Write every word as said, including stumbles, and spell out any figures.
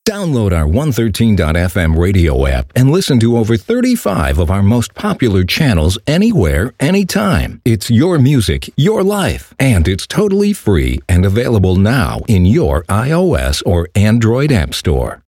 Download our one thirteen dot f m radio app and listen to over thirty-five of our most popular channels anywhere, anytime. It's your music, your life, and it's totally free and available now in your iOS or Android app store.